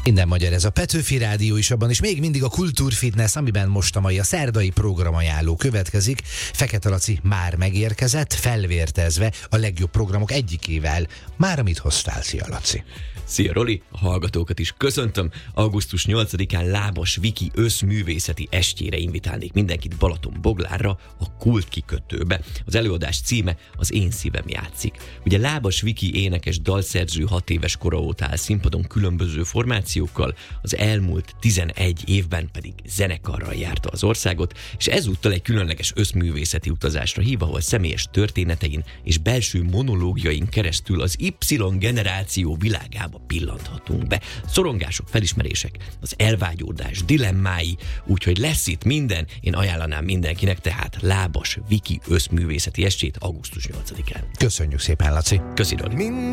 Minden magyar, ez a Petőfi Rádió is, abban is még mindig a Kultúrfitness, amiben most a mai a szerdai programajánló következik. Fekete Laci már megérkezett, felvértezve a legjobb programok egyikével. Már mit hoztál, szia Laci? Szia Roli, a hallgatókat is köszöntöm. Augusztus 8-án Lábas Viki összművészeti estjére invitálnék mindenkit Balatonboglárra, a Kult kikötőbe. Az előadás címe Az én szívem játszik. Ugye Lábas Viki énekes dalszerző 6 éves kora óta áll színpadon különböző formációkkal, az elmúlt 11 évben pedig zenekarral járta az országot, és ezúttal egy különleges összművészeti utazásra hív, ahol személyes történetein és belső monológiain keresztül az Y generáció világába pillanthatunk be. Szorongások, felismerések, az elvágyódás dilemmái, úgyhogy lesz itt minden. Én ajánlanám mindenkinek tehát Lábas Viki összművészeti estjét augusztus 8-án. Köszönjük szépen, Laci! Köszi, Roli!